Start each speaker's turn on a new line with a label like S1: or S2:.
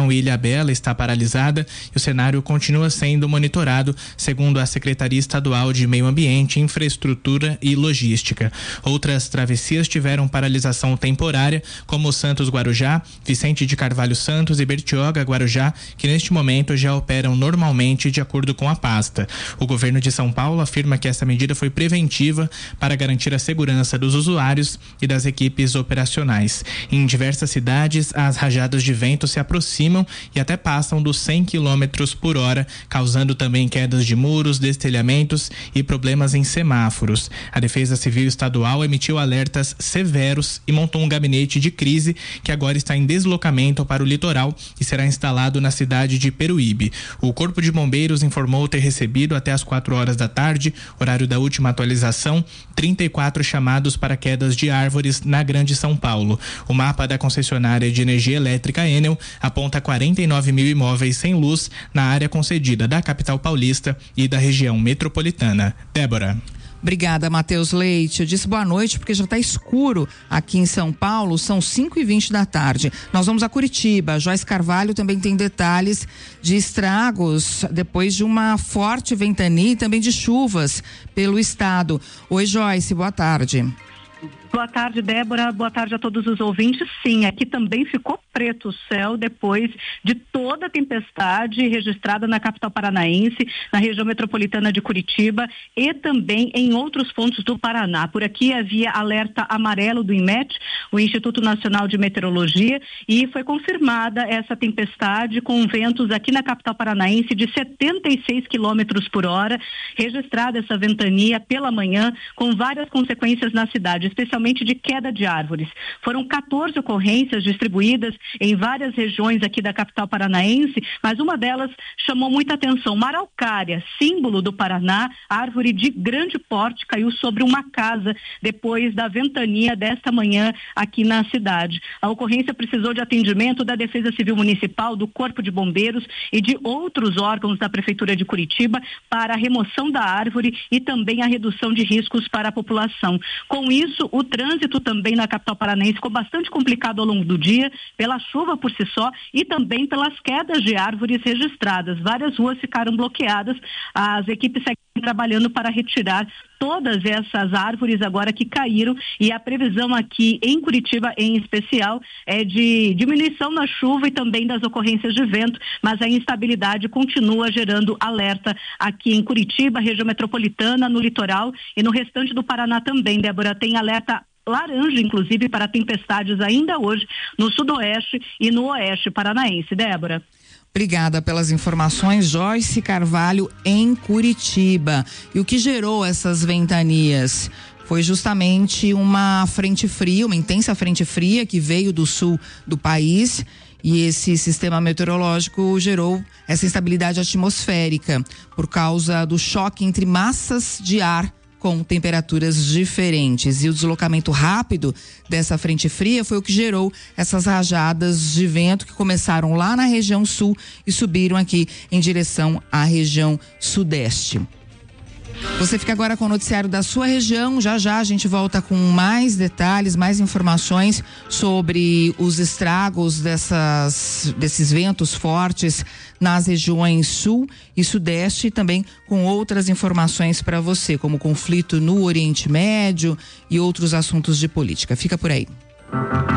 S1: região Ilhabela está paralisada e o cenário continua sendo monitorado, segundo a Secretaria Estadual de Meio Ambiente, Infraestrutura e Logística. Outras travessias tiveram paralisação temporária, como Santos Guarujá, Vicente de Carvalho Santos e Bertioga Guarujá, que neste momento já operam normalmente de acordo com a pasta. O governo de São Paulo afirma que essa medida foi preventiva para garantir a segurança dos usuários e das equipes operacionais. Em diversas cidades, as rajadas de vento se aproximam e até passam dos 100 km por hora, causando também quedas de muros, destelhamentos e problemas em semáforos. A Defesa Civil Estadual emitiu alertas severos e montou um gabinete de crise que agora está em deslocamento para o litoral e será instalado na cidade de Peruíbe. O Corpo de Bombeiros informou ter recebido até às 4 horas da tarde, horário da última atualização, 34 chamados para quedas de árvores na Grande São Paulo. O mapa da concessionária de energia elétrica Enel aponta 49 mil imóveis sem luz na área concedida da capital paulista e da região metropolitana. Débora.
S2: Obrigada, Matheus Leite. Eu disse boa noite porque já está escuro aqui em São Paulo, são 5h20 da tarde. Nós vamos a Curitiba. Joyce Carvalho também tem detalhes de estragos depois de uma forte ventania e também de chuvas pelo estado. Oi, Joyce, boa tarde.
S3: Boa tarde, Débora. Boa tarde a todos os ouvintes. Sim, aqui também ficou preto o céu depois de toda a tempestade registrada na capital paranaense, na região metropolitana de Curitiba e também em outros pontos do Paraná. Por aqui havia alerta amarelo do INMET, o Instituto Nacional de Meteorologia, e foi confirmada essa tempestade com ventos aqui na capital paranaense de 76 km por hora, registrada essa ventania pela manhã, com várias consequências na cidade, especialmente de queda de árvores. Foram 14 ocorrências distribuídas em várias regiões aqui da capital paranaense, mas uma delas chamou muita atenção. Uma araucária, símbolo do Paraná, árvore de grande porte, caiu sobre uma casa depois da ventania desta manhã aqui na cidade. A ocorrência precisou de atendimento da Defesa Civil Municipal, do Corpo de Bombeiros e de outros órgãos da Prefeitura de Curitiba para a remoção da árvore e também a redução de riscos para a população. Com isso, o trânsito também na capital paranaense ficou bastante complicado ao longo do dia, pela chuva por si só e também pelas quedas de árvores registradas. Várias ruas ficaram bloqueadas, as equipes seguem trabalhando para retirar todas essas árvores agora que caíram, e a previsão aqui em Curitiba em especial é de diminuição na chuva e também das ocorrências de vento, mas a instabilidade continua gerando alerta aqui em Curitiba, região metropolitana, no litoral e no restante do Paraná também. Débora, tem alerta laranja, inclusive, para tempestades ainda hoje no sudoeste e no oeste paranaense. Débora.
S2: Obrigada pelas informações, Joyce Carvalho, em Curitiba. E o que gerou essas ventanias? Foi justamente uma frente fria, uma intensa frente fria que veio do sul do país, e esse sistema meteorológico gerou essa instabilidade atmosférica por causa do choque entre massas de ar com temperaturas diferentes. E o deslocamento rápido dessa frente fria foi o que gerou essas rajadas de vento que começaram lá na região sul e subiram aqui em direção à região sudeste. Você fica agora com o noticiário da sua região. Já já a gente volta com mais detalhes, mais informações sobre os estragos desses ventos fortes nas regiões sul e sudeste, e também com outras informações para você, como conflito no Oriente Médio e outros assuntos de política. Fica por aí.